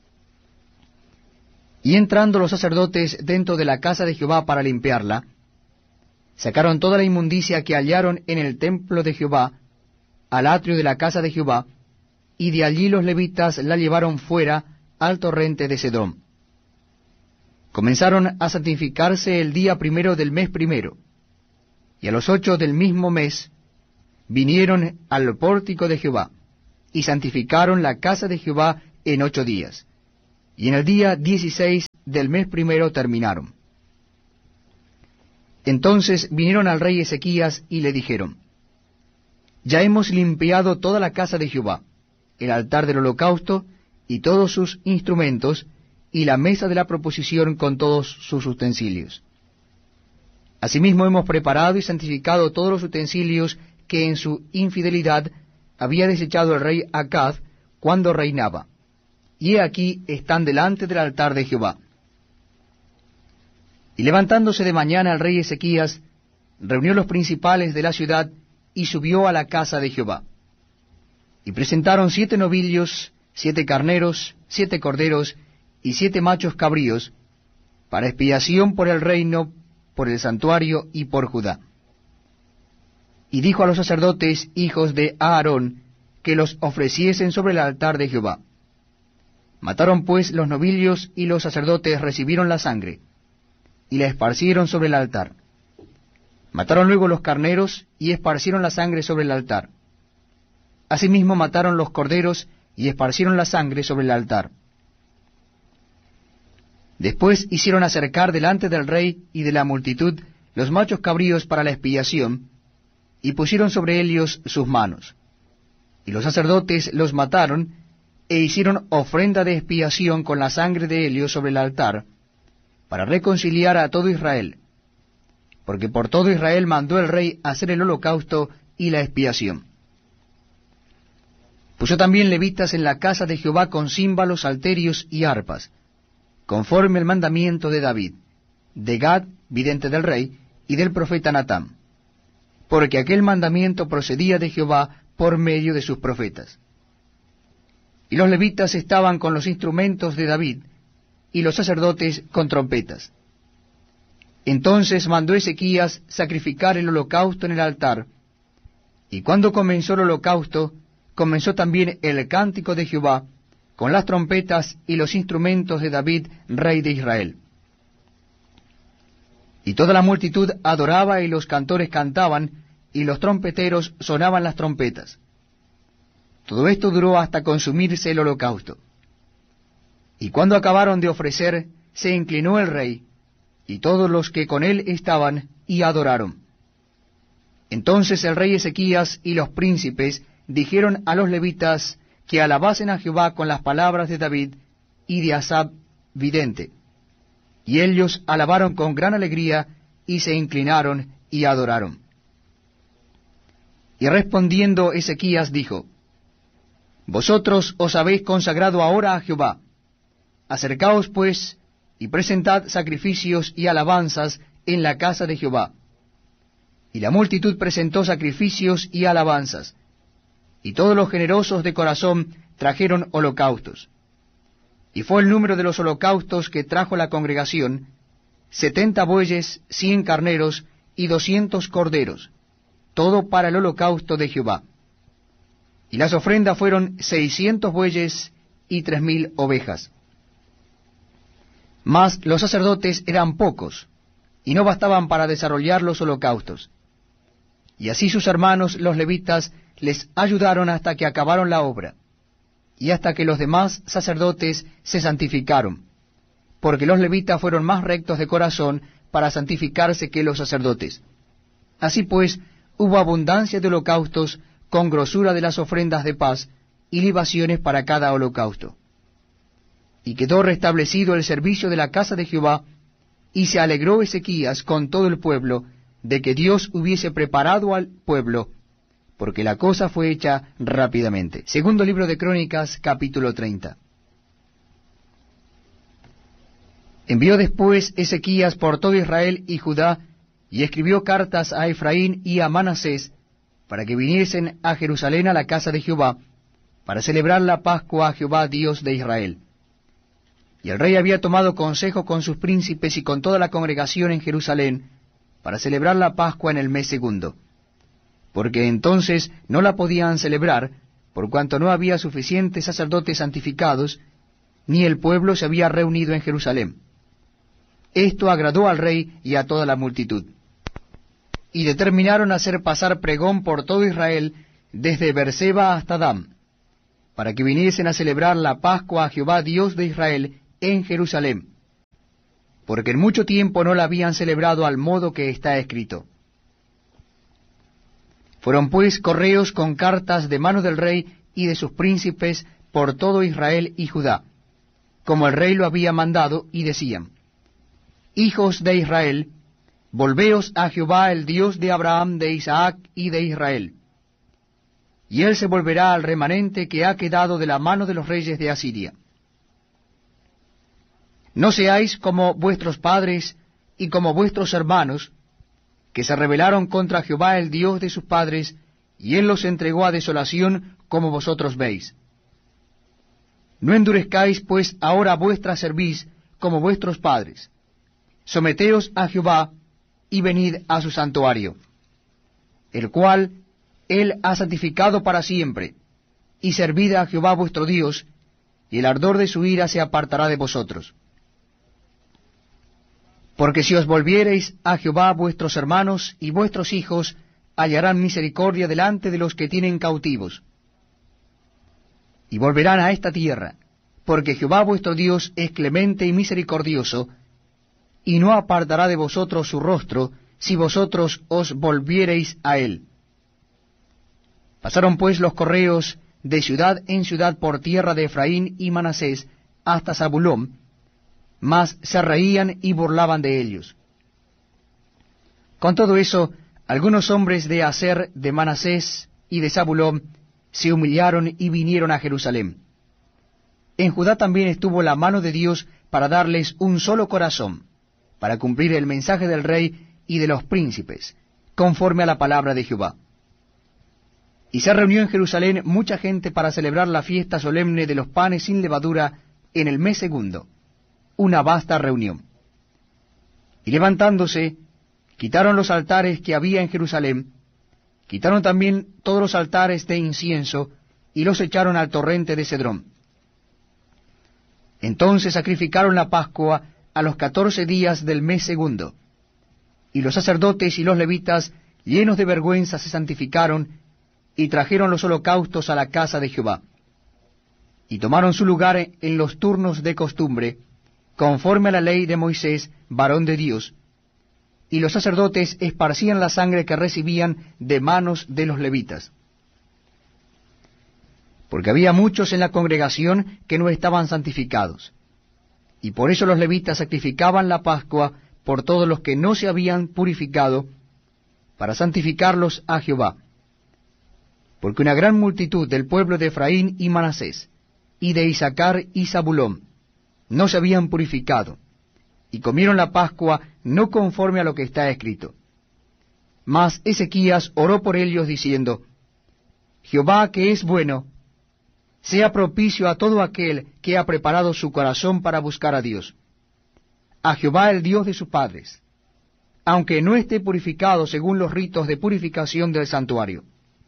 Y entrando los sacerdotes dentro de la casa de Jehová para limpiarla, sacaron toda la inmundicia que hallaron en el templo de Jehová, al atrio de la casa de Jehová, y de allí los levitas la llevaron fuera al torrente de Cedrón. comenzaron a santificarse el día primero del mes primero, y a los ocho del mismo mes vinieron al pórtico de Jehová, y santificaron la casa de Jehová en ocho días, y en el día dieciséis del mes primero terminaron. Entonces vinieron al rey Ezequías y le dijeron: Ya hemos limpiado toda la casa de Jehová, el altar del holocausto y todos sus instrumentos, y la mesa de la proposición con todos sus utensilios. Asimismo hemos preparado y santificado todos los utensilios que en su infidelidad había desechado el rey Acaz cuando reinaba, y he aquí están delante del altar de Jehová. Y levantándose de mañana el rey Ezequías, reunió los principales de la ciudad y subió a la casa de Jehová. Y presentaron siete novillos, siete carneros, siete corderos y siete machos cabríos, para expiación por el reino, por el santuario y por Judá. Y dijo a los sacerdotes, hijos de Aarón, que los ofreciesen sobre el altar de Jehová. Mataron pues los novillos, y los sacerdotes recibieron la sangre, y la esparcieron sobre el altar. Mataron luego los carneros, y esparcieron la sangre sobre el altar. Asimismo mataron los corderos, y esparcieron la sangre sobre el altar. Después hicieron acercar delante del rey y de la multitud los machos cabríos para la expiación, y pusieron sobre ellos sus manos. Y los sacerdotes los mataron, e hicieron ofrenda de expiación con la sangre de ellos sobre el altar, para reconciliar a todo Israel, porque por todo Israel mandó el rey hacer el holocausto y la expiación. Puso también levitas en la casa de Jehová con címbalos, salterios y arpas, conforme el mandamiento de David, de Gad, vidente del rey, y del profeta Natán, porque aquel mandamiento procedía de Jehová por medio de sus profetas. Y los levitas estaban con los instrumentos de David, y los sacerdotes con trompetas. Entonces mandó Ezequías sacrificar el holocausto en el altar, y cuando comenzó el holocausto, comenzó también el cántico de Jehová, con las trompetas y los instrumentos de David, rey de Israel. Y toda la multitud adoraba, y los cantores cantaban, y los trompeteros sonaban las trompetas. Todo esto duró hasta consumirse el holocausto. Y cuando acabaron de ofrecer, se inclinó el rey, y todos los que con él estaban, y adoraron. Entonces el rey Ezequías y los príncipes dijeron a los levitas que alabasen a Jehová con las palabras de David y de Asaf vidente. Y ellos alabaron con gran alegría, y se inclinaron y adoraron. Y respondiendo Ezequías dijo: Vosotros os habéis consagrado ahora a Jehová. Acercaos pues, y presentad sacrificios y alabanzas en la casa de Jehová. Y la multitud presentó sacrificios y alabanzas, y todos los generosos de corazón trajeron holocaustos. Y fue el número de los holocaustos que trajo la congregación, setenta bueyes, cien carneros y doscientos corderos, todo para el holocausto de Jehová. Y las ofrendas fueron seiscientos bueyes y tres mil ovejas. Mas los sacerdotes eran pocos, y no bastaban para desarrollar los holocaustos. Y así sus hermanos los levitas les ayudaron hasta que acabaron la obra, y hasta que los demás sacerdotes se santificaron, porque los levitas fueron más rectos de corazón para santificarse que los sacerdotes. Así pues, hubo abundancia de holocaustos con grosura de las ofrendas de paz y libaciones para cada holocausto. Y quedó restablecido el servicio de la casa de Jehová, y se alegró Ezequías con todo el pueblo de que Dios hubiese preparado al pueblo, porque la cosa fue hecha rápidamente. Segundo libro de Crónicas, capítulo treinta. Envió después Ezequías por todo Israel y Judá, y escribió cartas a Efraín y a Manasés, para que viniesen a Jerusalén a la casa de Jehová, para celebrar la Pascua a Jehová Dios de Israel. Y el rey había tomado consejo con sus príncipes y con toda la congregación en Jerusalén, para celebrar la Pascua en el mes segundo, porque entonces no la podían celebrar, por cuanto no había suficientes sacerdotes santificados, ni el pueblo se había reunido en Jerusalén. Esto agradó al rey y a toda la multitud. Y determinaron hacer pasar pregón por todo Israel, desde Beerseba hasta Dan, para que viniesen a celebrar la Pascua a Jehová Dios de Israel en Jerusalén, porque en mucho tiempo no la habían celebrado al modo que está escrito. Fueron pues correos con cartas de mano del rey y de sus príncipes por todo Israel y Judá, como el rey lo había mandado, y decían: Hijos de Israel, volveos a Jehová, el Dios de Abraham, de Isaac y de Israel, y él se volverá al remanente que ha quedado de la mano de los reyes de Asiria. No seáis como vuestros padres y como vuestros hermanos, que se rebelaron contra Jehová, el Dios de sus padres, y él los entregó a desolación, como vosotros veis. No endurezcáis pues ahora vuestra cerviz como vuestros padres. Someteos a Jehová, y venid a su santuario, el cual él ha santificado para siempre, y servid a Jehová vuestro Dios, y el ardor de su ira se apartará de vosotros. Porque si os volviereis a Jehová, vuestros hermanos y vuestros hijos hallarán misericordia delante de los que tienen cautivos, y volverán a esta tierra, porque Jehová vuestro Dios es clemente y misericordioso, y no apartará de vosotros su rostro, si vosotros os volviereis a él. Pasaron pues los correos de ciudad en ciudad por tierra de Efraín y Manasés hasta Zabulón, mas se reían y burlaban de ellos. Con todo eso, algunos hombres de Aser, de Manasés y de Zabulón se humillaron y vinieron a Jerusalén. En Judá también estuvo la mano de Dios para darles un solo corazón, para cumplir el mensaje del rey y de los príncipes, conforme a la palabra de Jehová. Y se reunió en Jerusalén mucha gente para celebrar la fiesta solemne de los panes sin levadura en el mes segundo, una vasta reunión. Y levantándose, quitaron los altares que había en Jerusalén, quitaron también todos los altares de incienso, y los echaron al torrente de Cedrón. Entonces sacrificaron la Pascua a los catorce días del mes segundo, y los sacerdotes y los levitas, llenos de vergüenza, se santificaron, y trajeron los holocaustos a la casa de Jehová, y tomaron su lugar en los turnos de costumbre, conforme a la ley de Moisés, varón de Dios, y los sacerdotes esparcían la sangre que recibían de manos de los levitas. Porque había muchos en la congregación que no estaban santificados, y por eso los levitas sacrificaban la Pascua por todos los que no se habían purificado, para santificarlos a Jehová. Porque una gran multitud del pueblo de Efraín y Manasés, y de Isacar y Zabulón, no se habían purificado, y comieron la Pascua no conforme a lo que está escrito. Mas Ezequías oró por ellos diciendo: Jehová, que es bueno, sea propicio a todo aquel que ha preparado su corazón para buscar a Dios, a Jehová el Dios de sus padres, aunque no esté purificado según los ritos de purificación del santuario.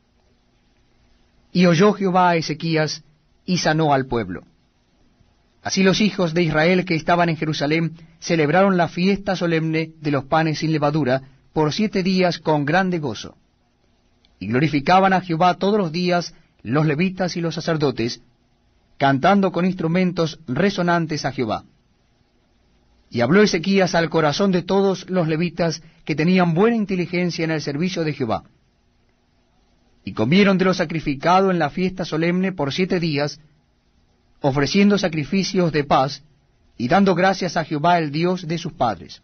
Y oyó Jehová a Ezequías, y sanó al pueblo. Así los hijos de Israel que estaban en Jerusalén celebraron la fiesta solemne de los panes sin levadura por siete días con grande gozo. Y glorificaban a Jehová todos los días los levitas y los sacerdotes, cantando con instrumentos resonantes a Jehová. Y habló Ezequías al corazón de todos los levitas que tenían buena inteligencia en el servicio de Jehová. Y comieron de lo sacrificado en la fiesta solemne por siete días, ofreciendo sacrificios de paz, y dando gracias a Jehová el Dios de sus padres.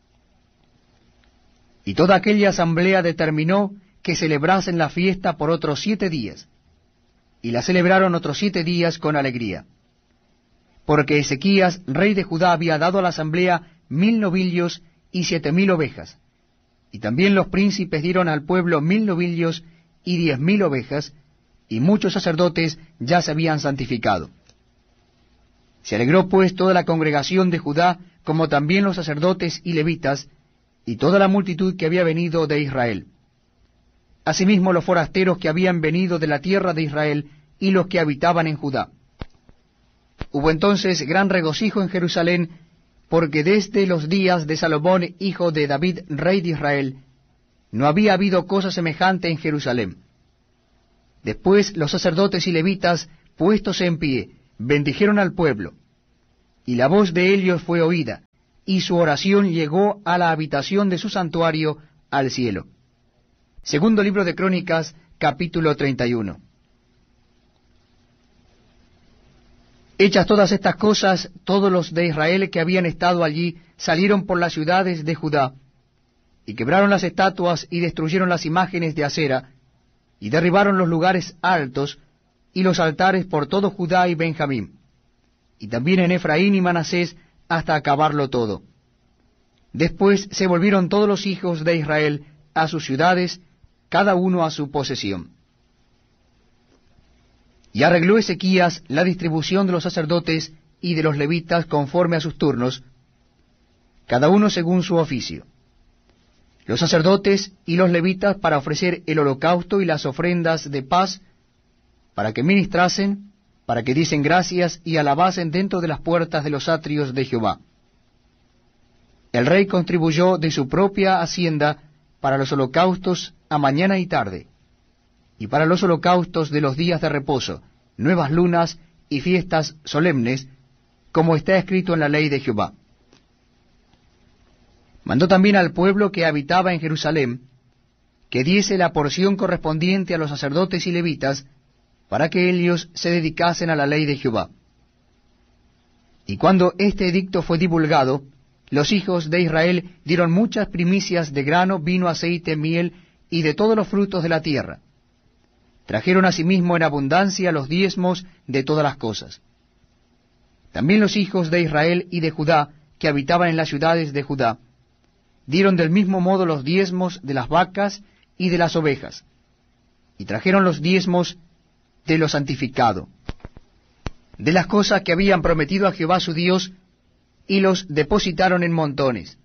Y toda aquella asamblea determinó que celebrasen la fiesta por otros siete días, y la celebraron otros siete días con alegría. Porque Ezequías, rey de Judá, había dado a la asamblea mil novillos y siete mil ovejas, y también los príncipes dieron al pueblo mil novillos y diez mil ovejas, y muchos sacerdotes ya se habían santificado. Se alegró pues toda la congregación de Judá, como también los sacerdotes y levitas, y toda la multitud que había venido de Israel. Asimismo los forasteros que habían venido de la tierra de Israel, y los que habitaban en Judá. Hubo entonces gran regocijo en Jerusalén, porque desde los días de Salomón, hijo de David, rey de Israel, no había habido cosa semejante en Jerusalén. Después los sacerdotes y levitas, puestos en pie, bendijeron al pueblo, y la voz de ellos fue oída, y su oración llegó a la habitación de su santuario al cielo. Segundo libro de Crónicas, capítulo treinta y uno. Hechas todas estas cosas, todos los de Israel que habían estado allí salieron por las ciudades de Judá, y quebraron las estatuas y destruyeron las imágenes de acera, y derribaron los lugares altos y los altares por todo Judá y Benjamín, y también en Efraín y Manasés, hasta acabarlo todo. Después se volvieron todos los hijos de Israel a sus ciudades, cada uno a su posesión. Y arregló Ezequías la distribución de los sacerdotes y de los levitas conforme a sus turnos, cada uno según su oficio. Los sacerdotes y los levitas para ofrecer el holocausto y las ofrendas de paz, para que ministrasen, para que diesen gracias y alabasen dentro de las puertas de los atrios de Jehová. El rey contribuyó de su propia hacienda para los holocaustos a mañana y tarde, y para los holocaustos de los días de reposo, nuevas lunas y fiestas solemnes, como está escrito en la ley de Jehová. Mandó también al pueblo que habitaba en Jerusalén que diese la porción correspondiente a los sacerdotes y levitas, para que ellos se dedicasen a la ley de Jehová. Y cuando este edicto fue divulgado, los hijos de Israel dieron muchas primicias de grano, vino, aceite, miel y de todos los frutos de la tierra. Trajeron asimismo en abundancia los diezmos de todas las cosas. También los hijos de Israel y de Judá, que habitaban en las ciudades de Judá, dieron del mismo modo los diezmos de las vacas y de las ovejas, y trajeron los diezmos de lo santificado, de las cosas que habían prometido a Jehová su Dios, y los depositaron en montones.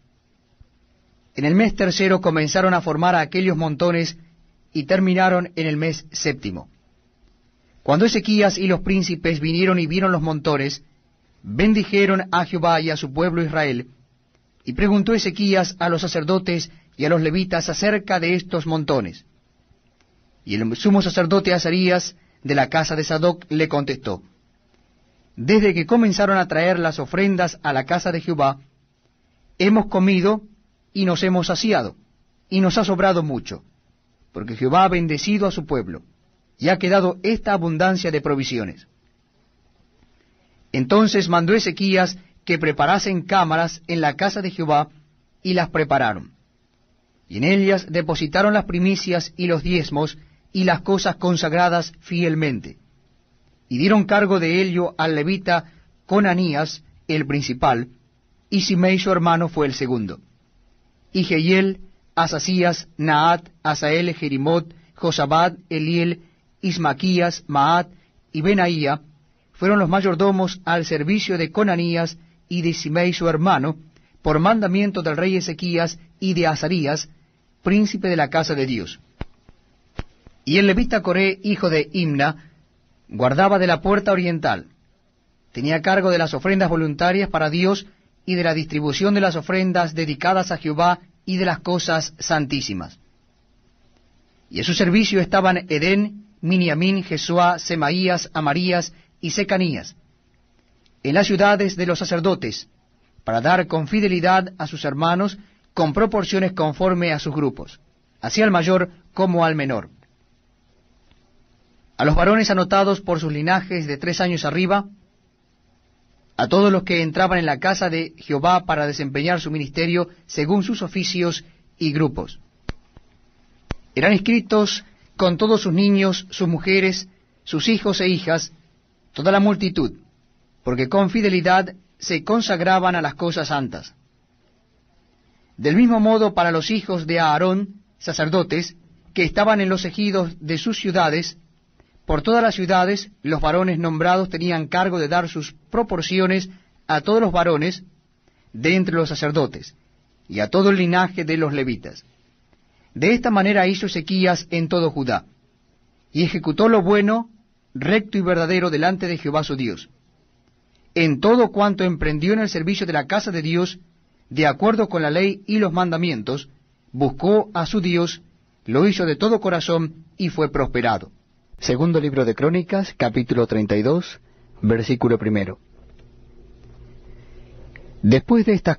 En el mes tercero comenzaron a formar a aquellos montones, y terminaron en el mes séptimo. Cuando Ezequías y los príncipes vinieron y vieron los montones, bendijeron a Jehová y a su pueblo Israel, y preguntó Ezequías a los sacerdotes y a los levitas acerca de estos montones. Y el sumo sacerdote Azarías, de la casa de Sadoc, le contestó: Desde que comenzaron a traer las ofrendas a la casa de Jehová, hemos comido y nos hemos saciado, y nos ha sobrado mucho, porque Jehová ha bendecido a su pueblo, y ha quedado esta abundancia de provisiones. Entonces mandó Ezequías que preparasen cámaras en la casa de Jehová, y las prepararon. Y en ellas depositaron las primicias y los diezmos, y las cosas consagradas fielmente. Y dieron cargo de ello al levita Conanías, el principal, y Simei su hermano fue el segundo. Y Jehiel, Asasías, Naat, Asael, Jerimot, Josabad, Eliel, Ismaquías, Maat y Benaía fueron los mayordomos al servicio de Conanías y de Simei su hermano, por mandamiento del rey Ezequías y de Azarías, príncipe de la casa de Dios. Y el levita Coré, hijo de Imna, guardaba de la puerta oriental. Tenía cargo de las ofrendas voluntarias para Dios y de la distribución de las ofrendas dedicadas a Jehová y de las cosas santísimas. Y en su servicio estaban Edén, Miniamín, Jesuá, Semaías, Amarías y Secanías, en las ciudades de los sacerdotes, para dar con fidelidad a sus hermanos, con proporciones conforme a sus grupos, así al mayor como al menor. A los varones anotados por sus linajes de tres años arriba, a todos los que entraban en la casa de Jehová para desempeñar su ministerio según sus oficios y grupos. Eran inscritos con todos sus niños, sus mujeres, sus hijos e hijas, toda la multitud, porque con fidelidad se consagraban a las cosas santas. Del mismo modo para los hijos de Aarón, sacerdotes, que estaban en los ejidos de sus ciudades, por todas las ciudades los varones nombrados tenían cargo de dar sus proporciones a todos los varones de entre los sacerdotes, y a todo el linaje de los levitas. De esta manera hizo Ezequías en todo Judá, y ejecutó lo bueno, recto y verdadero delante de Jehová su Dios. en todo cuanto emprendió en el servicio de la casa de Dios, de acuerdo con la ley y los mandamientos, buscó a su Dios, lo hizo de todo corazón y fue prosperado. Segundo libro de Crónicas, capítulo treinta y dos, versículo primero. Después de estas